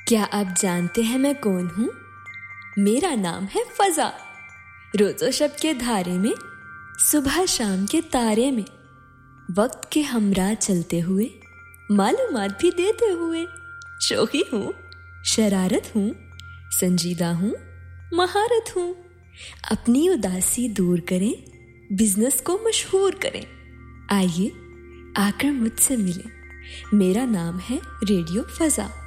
क्या आप जानते हैं मैं कौन हूँ? मेरा नाम है फजा। रोज़ो शब के धारे में, सुबह शाम के तारे में, वक्त के हमरा चलते हुए, मालूमात भी देते हुए। शौकी हूँ, शरारत हूँ, संजीदा हूँ, महारत हूँ। अपनी उदासी दूर करें, बिजनेस को मशहूर करें। आइए आकर मुझसे मिलें। मेरा नाम है रेडियो फजा।